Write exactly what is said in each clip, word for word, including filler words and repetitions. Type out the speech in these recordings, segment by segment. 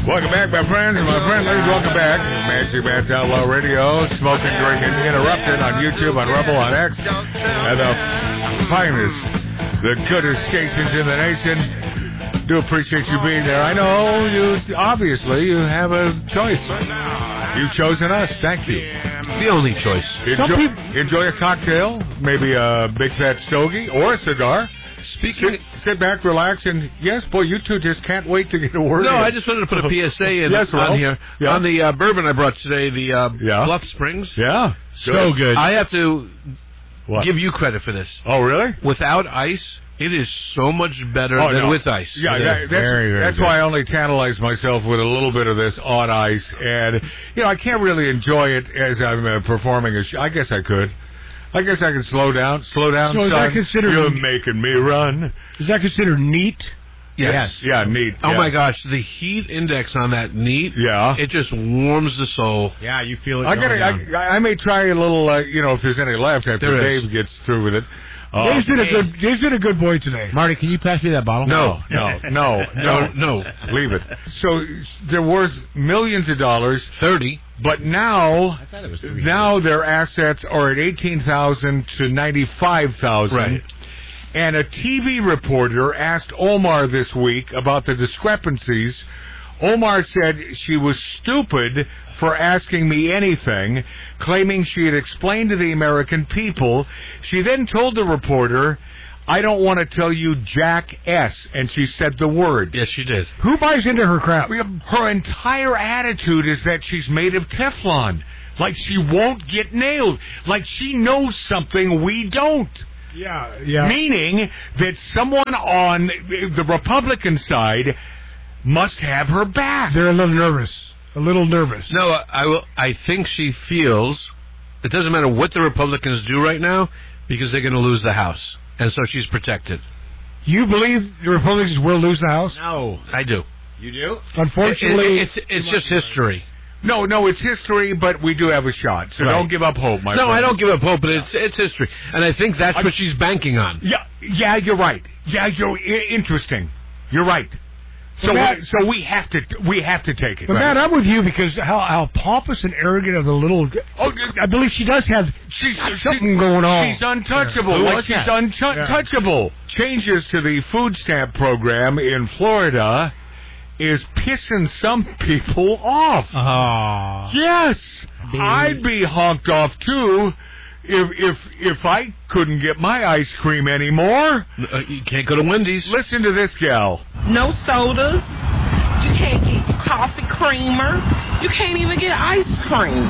Welcome back, my friends and my friendlies. Welcome back. Magic Matt's Outlaw Radio, smoking, drinking, interrupted on YouTube, on Rebel, on X, and the finest, the goodest stations in the nation. Do appreciate you being there. I know you, obviously, you have a choice. You've chosen us. Thank you. The only choice. Enjoy, people... enjoy a cocktail, maybe a big fat stogie or a cigar. Speaking, sit, sit back, relax, and yes, boy, you two just can't wait to get a word. No, in. I just wanted to put a P S A in yes, on here yeah. on the uh, bourbon I brought today, the uh, yeah. Bluff Springs. Yeah, so good. I have to what? give you credit for this. Oh, really? Without ice, it is so much better oh, than no. with ice. Yeah, that, that's, very, very that's good. why I only tantalize myself with a little bit of this on ice, and you know I can't really enjoy it as I'm uh, performing a show. I guess I could. I guess I can slow down. Slow down, so son. Is that considered, You're making me run. Is that considered neat? Yes. yes. Yeah, neat. Oh, yeah. my gosh. The heat index on that neat, yeah. it just warms the soul. Yeah, you feel it I, going gotta, down. I, I may try a little, uh, you know, if there's any left after there Dave is. gets through with it. Uh, Dave's been a good. Dave's been a good boy today. Marty, can you pass me that bottle? No, no, no, no, no. Leave it. So there was millions of dollars, thirty, but now, I thought it was three. now their assets are at eighteen thousand to ninety-five thousand. Right. And a T V reporter asked Omar this week about the discrepancies. Omar said she was stupid for asking me anything, claiming she had explained to the American people. She then told the reporter, I don't want to tell you Jack S. And she said the word. Yes, she did. Who buys into her crap? Her entire attitude is that she's made of Teflon. Like she won't get nailed. Like she knows something we don't. Yeah, yeah. Meaning that someone on the Republican side must have her back. They're a little nervous. A little nervous. No, I will. I think she feels it doesn't matter what the Republicans do right now because they're going to lose the House, and so she's protected. You believe the Republicans will lose the House? No, I do. You do? Unfortunately, it, it, it's it's just history. No, no, it's history, but we do have a shot. So right. don't give up hope, my no, friend. I don't give up hope, but it's it's history, and I think that's I, what she's banking on. Yeah, yeah, you're right. Yeah, you're I- interesting. You're right. So, Matt, we, so we have to we have to take it. But right? Matt, I'm with you because how how pompous and arrogant of the little. Oh, I believe she does have she's something going on. She's untouchable. Yeah. Like she's untouchable. Yeah. Changes to the food stamp program in Florida is pissing some people off. Oh. Yes, Dude. I'd be honked off too. If if if I couldn't get my ice cream anymore, uh, you can't go to Wendy's. Listen to this gal. No sodas. You can't get coffee creamer. You can't even get ice cream.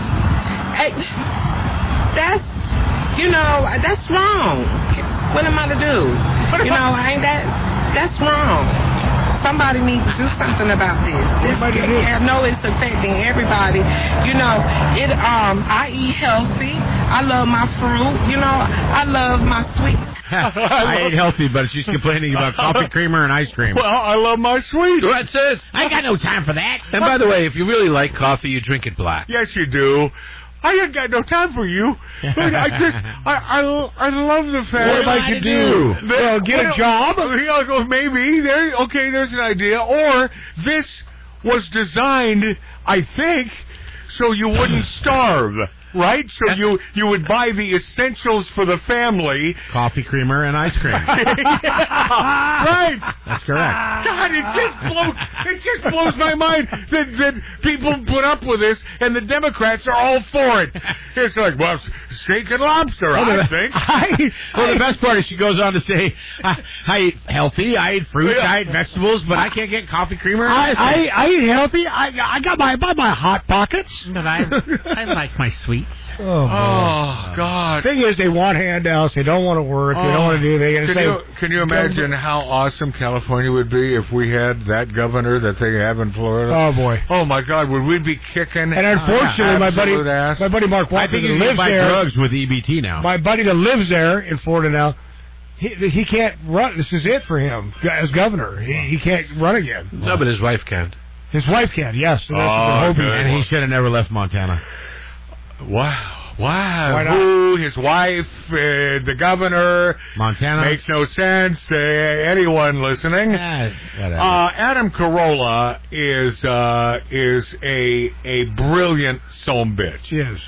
That's you know that's wrong. What am I to do? You know, ain't that that's wrong. Somebody needs to do something about this. This I know it's affecting everybody. You know, it. Um, I eat healthy. I love my fruit. You know, I love my sweets. I ate healthy, but she's complaining about coffee creamer and ice cream. Well, I love my sweets. That's it. I ain't got no time for that. And by the way, if you really like coffee, you drink it black. Yes, you do. I ain't got no time for you. But I just, I, I, I love the fact. What am I to do? That, well, get well, a job. Yeah, go, maybe. There. Okay, there's an idea. Or this was designed, I think, so you wouldn't starve. Right? So you, you would buy the essentials for the family. Coffee creamer and ice cream. Yeah, right. That's correct. God, it just blows, it just blows my mind that, that people put up with this and the Democrats are all for it. It's like, well, steak and lobster, well, I the, think. I, well, I, the best part is she goes on to say, I, I eat healthy, I eat fruits, yeah. I eat vegetables, but I can't get coffee creamer. I, I, I eat healthy. I, I got my, buy my Hot Pockets. But I, I like my sweets. Oh, oh God! Thing is, they want handouts. They don't want to work. Oh. They don't want to do. They got to can say. You, can you imagine how awesome California would be if we had that governor that they have in Florida? Oh boy! Oh my God! Would we be kicking? And unfortunately, uh, my buddy, ass? my buddy Mark Walker, I think that he lives buy there. drugs with E B T now. My buddy that lives there in Florida now. He, he can't run. This is it for him as governor. He, he can't run again. No, but his wife can. His wife can. Yes. So that's oh, what and he should have never left Montana. Wow. Wow. Why not? Who, his wife, uh, the governor. Montana. Makes no sense. Uh, anyone listening. Eh, whatever. Uh, Adam Carolla is uh, is a a brilliant sumbitch. Yes.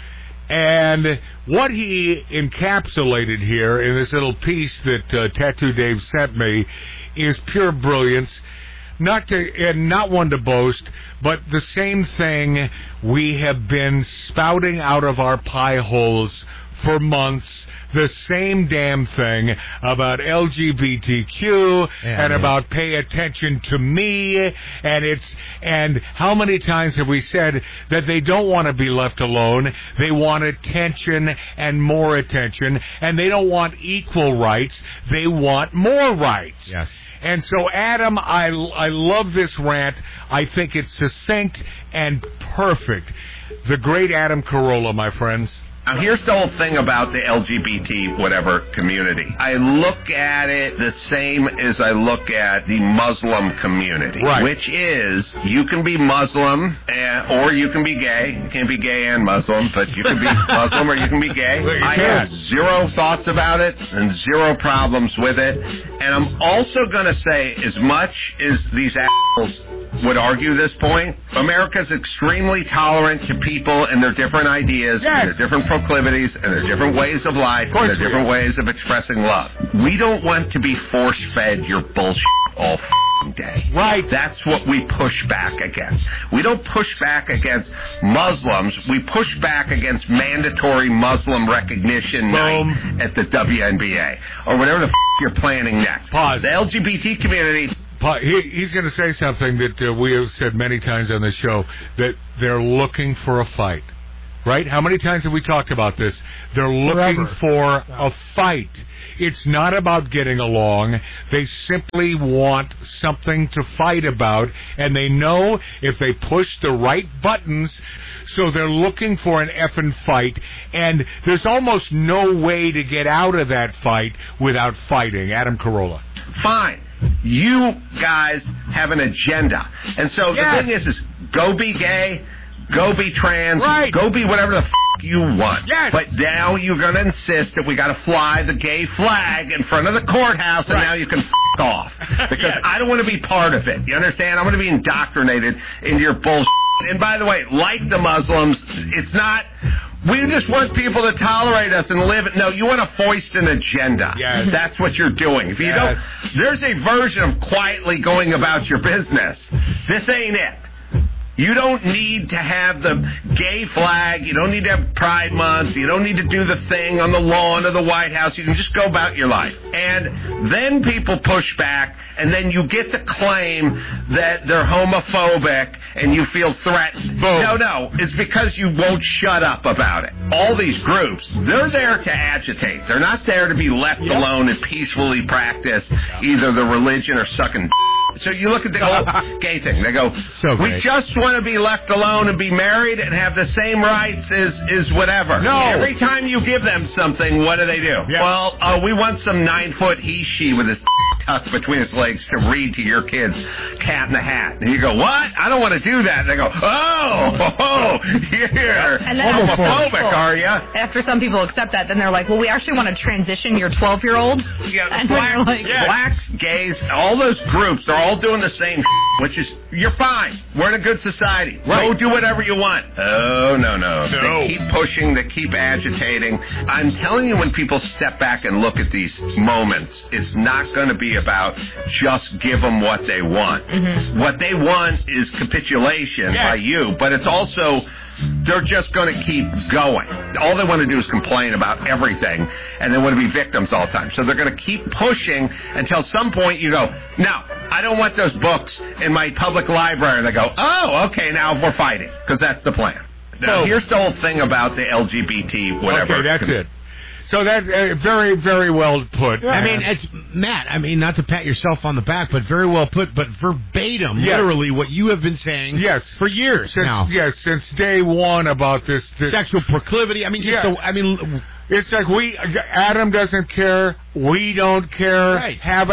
And what he encapsulated here in this little piece that uh, Tattoo Dave sent me is pure brilliance. Not to, and not one to boast, but the same thing we have been spouting out of our pie holes for months. The same damn thing about L G B T Q Yeah, and man. about pay attention to me, and it's and how many times have we said that they don't want to be left alone? They want attention and more attention, and they don't want equal rights. They want more rights. Yes. And so, Adam, I I love this rant. I think it's succinct and perfect. The great Adam Carolla, my friends. Now, here's the whole thing about the L G B T whatever community. I look at it the same as I look at the Muslim community, Right. which is you can be Muslim uh, or you can be gay. You can't be gay and Muslim, but you can be Muslim or you can be gay. Well, you I can. have zero thoughts about it and zero problems with it. And I'm also going to say, as much as these assholes would argue this point, America's extremely tolerant to people and their different ideas, Yes. and their different proclivities, and their different ways of life, Of course and their we different are. ways of expressing love. We don't want to be force-fed your bullshit all f***ing day. Right. That's what we push back against. We don't push back against Muslims. We push back against mandatory Muslim recognition Boom. night at the W N B A, or whatever the f*** you're planning next. Pause. The L G B T community... Pa- He, he's going to say something that uh, we have said many times on the show, that they're looking for a fight. Right? How many times have we talked about this? They're looking Forever. for a fight. It's not about getting along. They simply want something to fight about, and they know if they push the right buttons, so they're looking for an effing fight, and there's almost no way to get out of that fight without fighting. Adam Carolla. Fine. You guys have an agenda. And so Yes. the thing is, is go be gay, go be trans, Right. go be whatever the f*** you want. Yes. But now you're going to insist that we got to fly the gay flag in front of the courthouse, and Right. now you can f*** off. Because Yes. I don't want to be part of it. You understand? I'm going to be indoctrinated into your bullshit. And by the way, like the Muslims, it's not... We just want people to tolerate us and live it. No, you want to foist an agenda. Yes. That's what you're doing. If you Yes. don't, there's a version of quietly going about your business. This ain't it. You don't need to have the gay flag. You don't need to have Pride Month. You don't need to do the thing on the lawn of the White House. You can just go about your life. And then people push back, and then you get to claim that they're homophobic and you feel threatened. Boom. No, no. It's because you won't shut up about it. All these groups, they're there to agitate. They're not there to be left alone and peacefully practice either the religion or sucking d- So you look at the whole gay thing. They go, So we great. just want to be left alone and be married and have the same rights as, as whatever. No. Every time you give them something, what do they do? Yeah. Well, uh, we want some nine-foot he-she with his tucked between his legs to read to your kids Cat in the Hat. And you go, what? I don't want to do that. And they go, oh, oh, you're And then after some homophobic, people- are you? After some people accept that, then they're like, well, we actually want to transition your twelve-year-old. Yeah, And black, we're like- yeah. Blacks, gays, all those groups, they're all doing the same, which is, you're fine. We're in a good society. Right. Go do whatever you want. Oh, no, no. No. They keep pushing, they keep agitating. I'm telling you, when people step back and look at these moments, it's not going to be about just give them what they want. Mm-hmm. What they want is capitulation Yes. by you, but it's also... They're just going to keep going. All they want to do is complain about everything, and they want to be victims all the time. So they're going to keep pushing until some point you go, no, I don't want those books in my public library. And they go, oh, okay, now we're fighting, because that's the plan. Now, So- here's the whole thing about the L G B T, whatever. Okay, that's it. So that's uh, very, very well put. I mean, it's Matt. I mean, not to pat yourself on the back, but very well put. But verbatim, Yeah. literally, what you have been saying, Yes. for years since, now. yes, since day one about this. this Sexual proclivity. I mean, just Yeah. the, I mean, It's like we, Adam doesn't care, we don't care. Right. Have a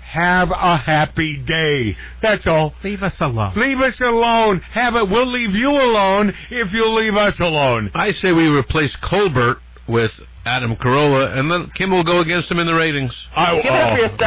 have a happy day. That's all. Leave us alone. Leave us alone. Have it. We'll leave you alone if you'll leave us alone. I say we replace Colbert with Adam Carolla, and then Kim will go against him in the ratings. I, Give it up for your stuff.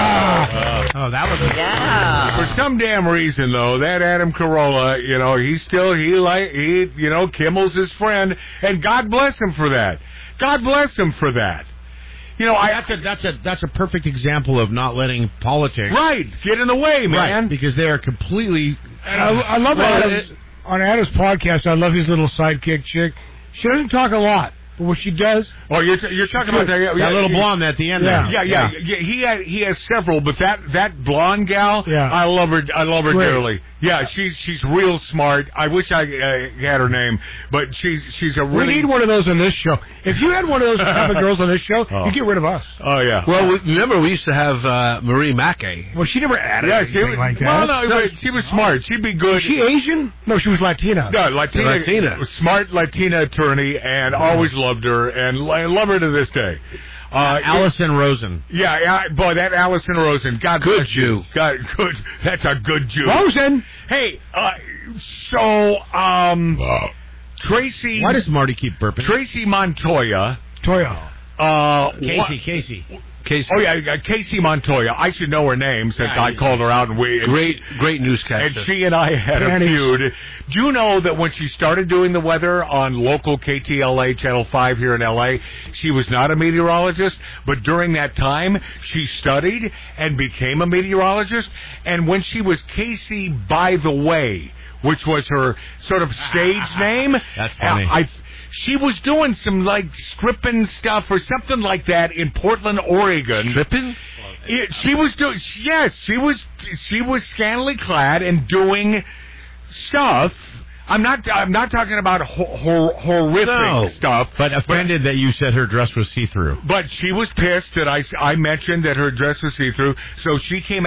Ah. Oh, that was Yeah. For some damn reason, though, that Adam Carolla, you know, he's still, he like, he, you know, Kimmel's his friend, and God bless him for that. God bless him for that. You know, I, that's a that's a that's a perfect example of not letting politics right, get in the way, man. right, because they are completely. And I, I love Well, Adam's, on Adam's podcast. I love his little sidekick chick. She doesn't talk a lot, but what she does. Oh, you're you're talking about that, That yeah, little yeah, blonde at the end Yeah. there. Yeah, yeah, yeah. He had, he has several, but that that blonde gal, Yeah. I love her. I love her Great. dearly. Yeah, she's she's real smart. I wish I uh, had her name, but she's she's a We really. need one of those on this show. If you had one of those type of girls on this show, Oh. you get rid of us. Oh yeah. Well, we, remember we used to have uh, Marie Mackey. Well, she never added yeah, anything she was like that. well, no, but she was smart. She'd be good. Was she Asian? No, she was Latina. No, Latina, Latina. smart Latina attorney, and always loved her, and I love her to this day. Uh, Allison Rosen. Yeah, yeah, boy, that Allison Rosen, God Good bless you. Jew. God, good. That's a good Jew. Rosen. Hey, uh, so um, Tracy. Why does Marty keep burping? Tracy Montoya? Toya. Uh, Casey, what- Casey. Casey, Oh yeah, uh, Casey Montoya. I should know her name since Yeah, I you- called her out, and we great, great And newscaster. she and I had a Danny. feud. Do you know that when she started doing the weather on local K T L A Channel five here in L A, she was not a meteorologist, but during that time, she studied and became a meteorologist. And when she was Casey By the Way, which was her sort of stage name, That's funny. I, I she was doing some like stripping stuff or something like that in Portland, Oregon. Stripping? It, she was doing, yes, she was, she was scantily clad and doing stuff. I'm not, I'm not talking about ho- hor- horrific No. stuff, But offended that you said her dress was see-through. but she was pissed that I, I mentioned that her dress was see-through, so she came